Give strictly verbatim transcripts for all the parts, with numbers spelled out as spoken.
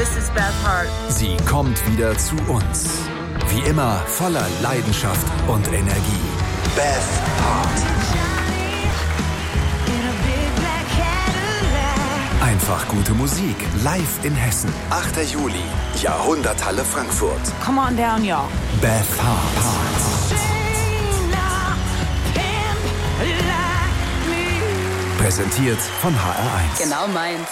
This is Beth Hart. Sie kommt wieder zu uns. Wie immer voller Leidenschaft und Energie. Beth Hart. Einfach gute Musik. Live in Hessen. achter Juli. Jahrhunderthalle Frankfurt. Come on down, y'all. Beth Hart. Präsentiert von H R eins. Genau meins.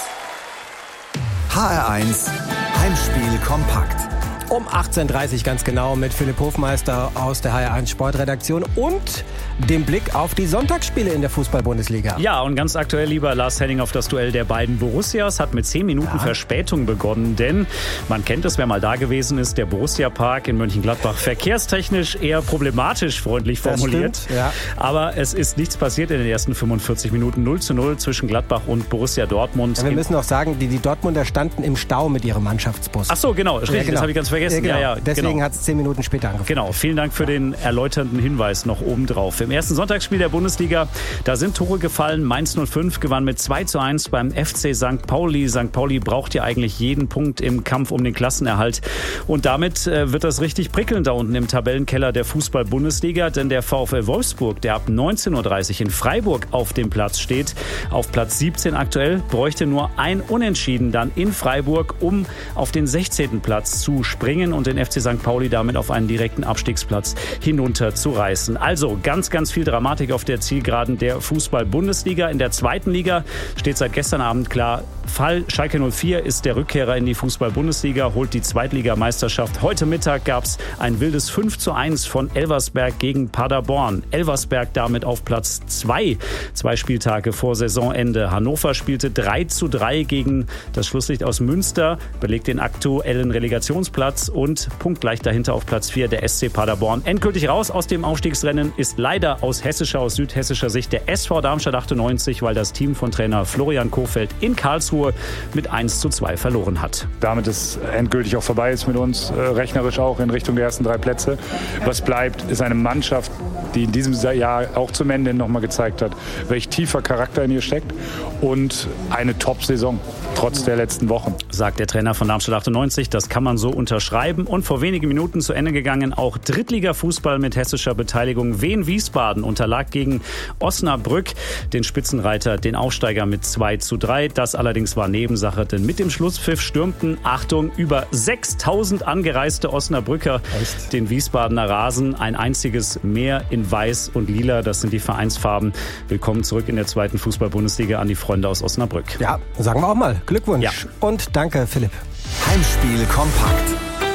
H R eins Heimspiel kompakt. Um achtzehn Uhr dreißig ganz genau mit Philipp Hofmeister aus der H R eins Sportredaktion und dem Blick auf die Sonntagsspiele in der Fußball-Bundesliga. Ja, und ganz aktuell, lieber Lars Henning, auf das Duell der beiden Borussias hat mit zehn Minuten ja. Verspätung begonnen, denn man kennt es, wer mal da gewesen ist, der Borussia-Park in Mönchengladbach, verkehrstechnisch eher problematisch, freundlich formuliert. Stimmt, ja. Aber es ist nichts passiert in den ersten fünfundvierzig Minuten. null zu null zwischen Gladbach und Borussia Dortmund. Ja, wir müssen auch sagen, die, die Dortmunder standen im Stau mit ihrem Mannschaftsbus. Ach so, genau, richtig, ja, genau. Das habe ich ganz vergessen. Ja, genau. ja, ja, Deswegen genau. hat es zehn Minuten später angefangen. Genau, vielen Dank für den erläuternden Hinweis noch obendrauf. Im ersten Sonntagsspiel der Bundesliga, da sind Tore gefallen. Mainz null fünf gewann mit zwei zu eins beim F C Sankt Pauli. Sankt Pauli braucht ja eigentlich jeden Punkt im Kampf um den Klassenerhalt. Und damit äh, wird das richtig prickelnd da unten im Tabellenkeller der Fußball-Bundesliga. Denn der VfL Wolfsburg, der ab neunzehn Uhr dreißig in Freiburg auf dem Platz steht, auf Platz siebzehn aktuell, bräuchte nur ein Unentschieden dann in Freiburg, um auf den sechzehnten Platz zu springen und den F C Sankt Pauli damit auf einen direkten Abstiegsplatz hinunter zu reißen. Also ganz, ganz viel Dramatik auf der Zielgeraden der Fußball-Bundesliga. In der zweiten Liga steht seit gestern Abend klar, Fall Schalke null vier ist der Rückkehrer in die Fußball-Bundesliga, holt die Zweitligameisterschaft. Heute Mittag gab es ein wildes fünf zu eins von Elversberg gegen Paderborn. Elversberg damit auf Platz zwei, zwei Spieltage vor Saisonende. Hannover spielte drei zu drei gegen das Schlusslicht aus Münster, belegt den aktuellen Relegationsplatz und punktgleich dahinter auf Platz vier der S C Paderborn. Endgültig raus aus dem Aufstiegsrennen ist leider aus hessischer, aus südhessischer Sicht der S V Darmstadt achtundneunzig, weil das Team von Trainer Florian Kohfeldt in Karlsruhe mit eins zu zwei verloren hat. Damit es endgültig auch vorbei ist mit uns, äh, rechnerisch auch in Richtung der ersten drei Plätze. Was bleibt, ist eine Mannschaft, die in diesem Jahr auch zum Ende noch mal gezeigt hat, welch tiefer Charakter in ihr steckt und eine Top-Saison, trotz der letzten Wochen. Sagt der Trainer von Darmstadt achtundneunzig, das kann man so unterschreiben. Und vor wenigen Minuten zu Ende gegangen auch Drittliga-Fußball mit hessischer Beteiligung. Wien Wiesbaden unterlag gegen Osnabrück, den Spitzenreiter, den Aufsteiger mit zwei zu drei. Das allerdings war Nebensache, denn mit dem Schlusspfiff stürmten, Achtung, über sechstausend angereiste Osnabrücker Echt? den Wiesbadener Rasen. Ein einziges Meer in Weiß und Lila, das sind die Vereinsfarben. Willkommen zurück in der zweiten Fußball-Bundesliga an die Freunde aus Osnabrück. Ja, sagen wir auch mal Glückwunsch ja. und danke, Philipp. Heimspiel kompakt.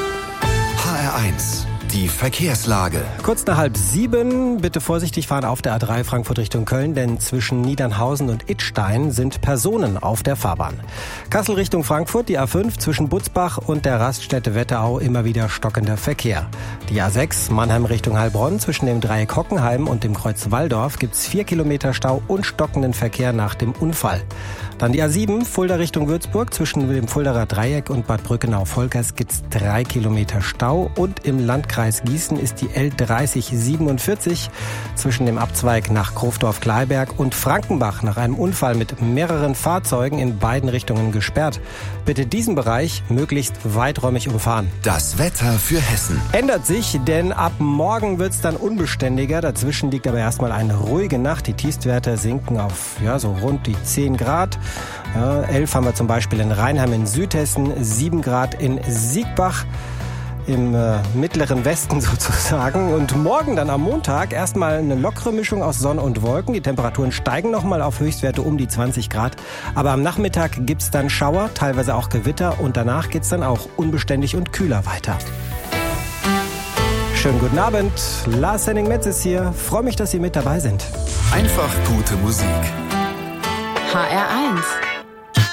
H R eins. Die Verkehrslage. Kurz nach halb sieben, bitte vorsichtig fahren auf der A drei Frankfurt Richtung Köln, denn zwischen Niedernhausen und Idstein sind Personen auf der Fahrbahn. Kassel Richtung Frankfurt, die A fünf zwischen Butzbach und der Raststätte Wetterau immer wieder stockender Verkehr. Die A sechs Mannheim Richtung Heilbronn zwischen dem Dreieck Hockenheim und dem Kreuz Walldorf gibt's vier Kilometer Stau und stockenden Verkehr nach dem Unfall. Dann die A sieben Fulda Richtung Würzburg zwischen dem Fuldaer Dreieck und Bad Brückenau-Volkers gibt's drei Kilometer Stau und im Landkreis Gießen ist die L dreißig siebenundvierzig zwischen dem Abzweig nach Krofdorf-Kleiberg und Frankenbach nach einem Unfall mit mehreren Fahrzeugen in beiden Richtungen gesperrt. Bitte diesen Bereich möglichst weiträumig umfahren. Das Wetter für Hessen. Ändert sich, denn ab morgen wird's dann unbeständiger. Dazwischen liegt aber erstmal eine ruhige Nacht. Die Tiefstwerte sinken auf ja, so rund die zehn Grad. Ja, elf haben wir zum Beispiel in Rheinheim in Südhessen, sieben Grad in Siegbach im äh, mittleren Westen sozusagen. Und morgen dann am Montag erstmal eine lockere Mischung aus Sonne und Wolken. Die Temperaturen steigen nochmal auf Höchstwerte um die zwanzig Grad. Aber am Nachmittag gibt's dann Schauer, teilweise auch Gewitter. Und danach geht's dann auch unbeständig und kühler weiter. Schönen guten Abend. Lars Henning Metz ist hier. Freue mich, dass Sie mit dabei sind. Einfach gute Musik. H R eins.